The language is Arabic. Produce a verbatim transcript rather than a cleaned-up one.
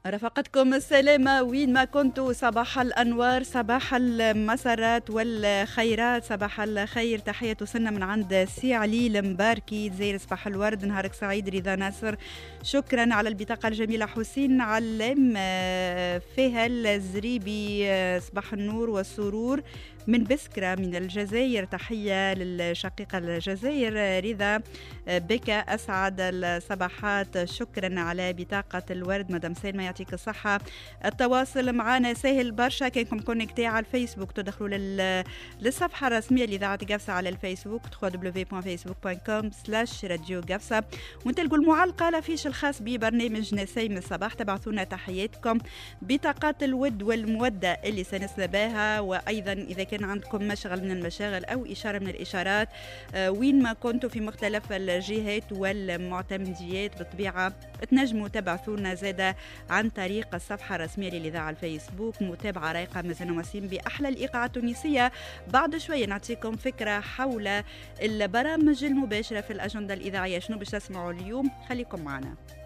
رافقتكم السلامة وين ما كنتوا. صباح الأنوار، صباح المسرات والخيرات، صباح الخير. تحية توصلنا من عند سي علي المباركي زير صباح الورد، نهارك سعيد. رضا ناصر شكرا على البطاقة الجميلة. حسين علم فيها الزريبي صباح النور والسرور من بسكرة من الجزائر، تحية للشقيقة الجزائر رضا بك. أسعد الصباحات، شكرا على بطاقة الورد مدام سلمى، يعطيك الصحة. التواصل معنا سهل برشا، كانكم كونكتي على الفيسبوك تدخلوا لل... للصفحة الرسمية لإذاعة قفصة على الفيسبوك دبليو دبليو دبليو دوت فيسبوك دوت كوم سلاش راديو قفصة، وتلقوا المعلقة لافيش الخاص ببرنامج نسيم الصباح. تبعثونا تحياتكم، بطاقات الود والمودة اللي سنسنا بها، وأيضا إذا كان عندكم مشغل من المشاغل أو إشارة من الإشارات آه وين ما كنتوا في مختلف الجهات والمعتمديات بالطبيعة تنجموا تبعثونا زادة عن طريق الصفحة الرسمية للإذاعة الفيسبوك. متابعة رايقة، مازلنا ماسين بأحلى الإيقاع التونسية. بعد شوية نعطيكم فكرة حول البرامج المباشرة في الأجندة الإذاعية، شنو باش تسمعوا اليوم، خليكم معنا.